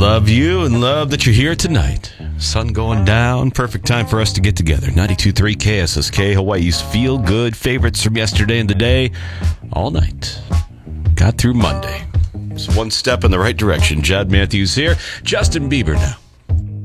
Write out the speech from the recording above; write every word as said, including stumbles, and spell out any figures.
Love you and love that you're here tonight. Sun going down. Perfect time for us to get together. ninety-two point three K S S K, Hawaii's feel-good favorites from yesterday and today. All night. Got through Monday. It's one step in the right direction. Jad Matthews here. Justin Bieber now.